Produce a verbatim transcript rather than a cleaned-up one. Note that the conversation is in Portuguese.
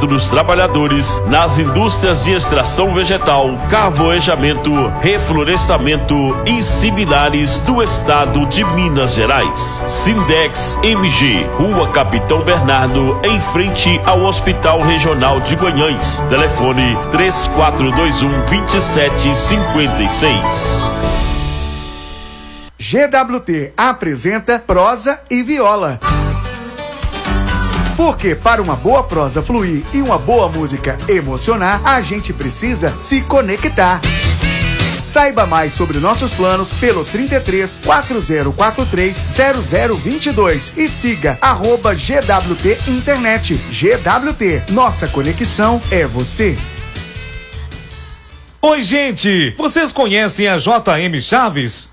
Sindicato dos Trabalhadores nas indústrias de extração vegetal, carvoejamento, reflorestamento e similares do estado de Minas Gerais. Sindex M G, Rua Capitão Bernardo, em frente ao Hospital Regional de Guanhães. Telefone três quatro dois um, dois sete cinco seis. G W T apresenta Prosa e Viola. Porque para uma boa prosa fluir e uma boa música emocionar, a gente precisa se conectar. Saiba mais sobre nossos planos pelo trinta e três, quatro zero quatro três, zero zero dois dois e siga arroba G W T Internet. G W T, nossa conexão é você. Oi, gente! Vocês conhecem a J M Chaves?